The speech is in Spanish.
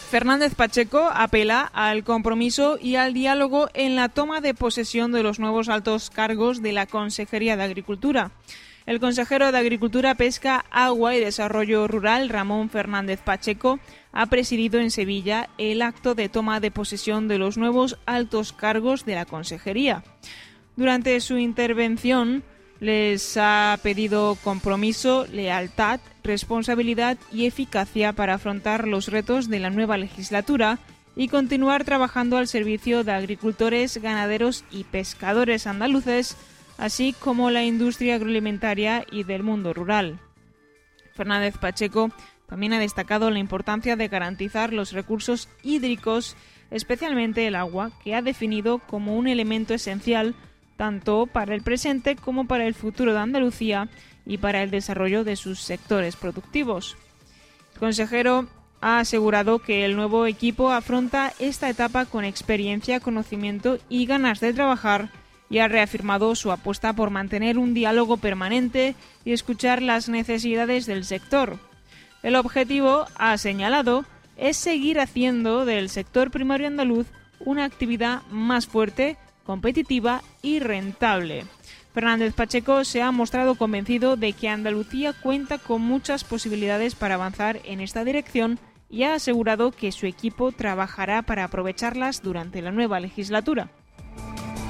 Fernández Pacheco apela al compromiso y al diálogo en la toma de posesión de los nuevos altos cargos de la Consejería de Agricultura. El consejero de Agricultura, Pesca, Agua y Desarrollo Rural, Ramón Fernández Pacheco, ha presidido en Sevilla el acto de toma de posesión de los nuevos altos cargos de la Consejería. Durante su intervención, les ha pedido compromiso, lealtad, responsabilidad y eficacia para afrontar los retos de la nueva legislatura y continuar trabajando al servicio de agricultores, ganaderos y pescadores andaluces, así como la industria agroalimentaria y del mundo rural. Fernández Pacheco también ha destacado la importancia de garantizar los recursos hídricos, especialmente el agua, que ha definido como un elemento esencial tanto para el presente como para el futuro de Andalucía y para el desarrollo de sus sectores productivos. El consejero ha asegurado que el nuevo equipo afronta esta etapa con experiencia, conocimiento y ganas de trabajar y ha reafirmado su apuesta por mantener un diálogo permanente y escuchar las necesidades del sector. El objetivo, ha señalado, es seguir haciendo del sector primario andaluz una actividad más fuerte, competitiva y rentable. Fernández Pacheco se ha mostrado convencido de que Andalucía cuenta con muchas posibilidades para avanzar en esta dirección y ha asegurado que su equipo trabajará para aprovecharlas durante la nueva legislatura.